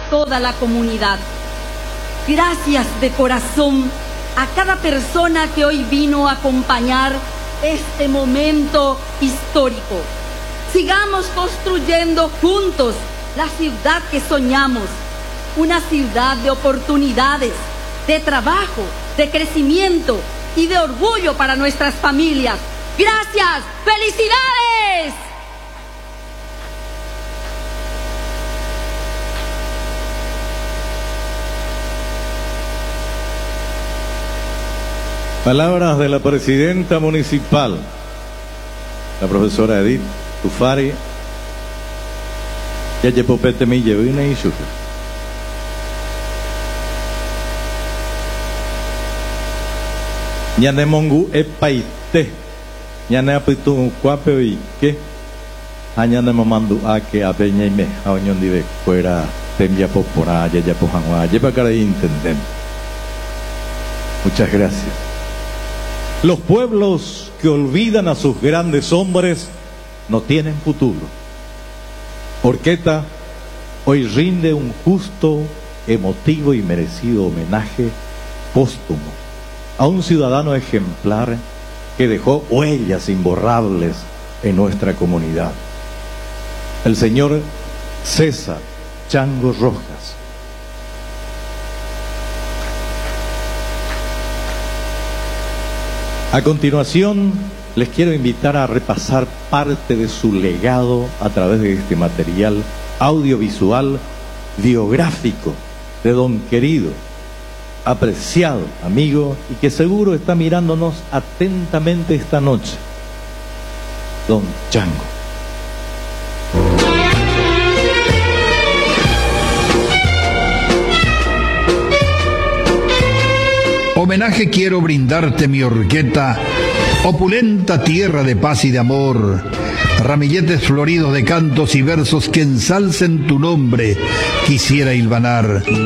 toda la comunidad. Gracias de corazón a cada persona que hoy vino a acompañar este momento histórico. Sigamos construyendo juntos la ciudad que soñamos, una ciudad de oportunidades, de trabajo, de crecimiento y de orgullo para nuestras familias. ¡Gracias! ¡Felicidades! Palabras de la presidenta municipal, la profesora Edith Tufari. Ya Yepopete mi llevina y shuka. Ñane mongu epaite. Ñane apitu cuape y que. Añane mamandu a que apeña y me. A oñón dive fuera. Temya popora, ya pojanwa, yepa cara intendente. Muchas gracias. Los pueblos que olvidan a sus grandes hombres no tienen futuro. Orqueta hoy rinde un justo, emotivo y merecido homenaje póstumo a un ciudadano ejemplar que dejó huellas imborrables en nuestra comunidad. El señor César Chango Rojas. A continuación, les quiero invitar a repasar parte de su legado a través de este material audiovisual biográfico de don querido, apreciado amigo y que seguro está mirándonos atentamente esta noche, don Chango. Homenaje quiero brindarte, mi Orqueta, opulenta tierra de paz y de amor, ramilletes floridos de cantos y versos que ensalcen tu nombre, quisiera hilvanar.